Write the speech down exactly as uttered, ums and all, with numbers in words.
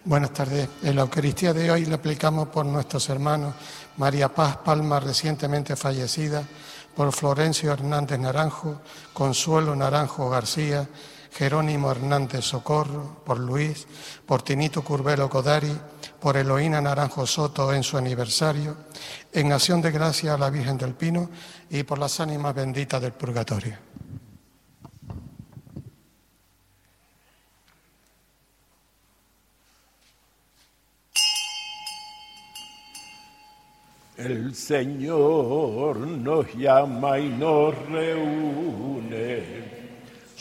Buenas tardes. En la Eucaristía de hoy le aplicamos por nuestros hermanos María Paz Palma, recientemente fallecida, por Florencio Hernández Naranjo, Consuelo Naranjo García, Jerónimo Hernández Socorro, por Luis, por Tinito Curbelo Codari, por Eloína Naranjo Soto en su aniversario, en acción de gracia a la Virgen del Pino y por las ánimas benditas del purgatorio. El Señor nos llama y nos reúne